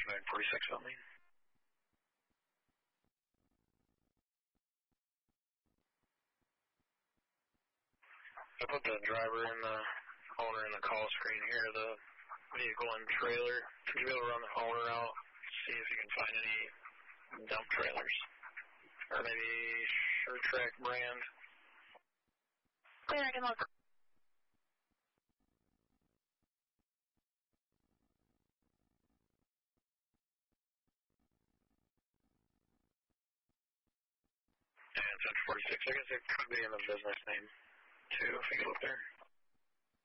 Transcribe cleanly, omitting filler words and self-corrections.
946 on me. I put the driver and the owner in the call screen here, the vehicle and trailer. Could you be able to run the owner out, see if you can find any dump trailers? Or maybe SureTrack brand? Clear, I can look. And 1046, I guess it could be in the business name, too, if you look there.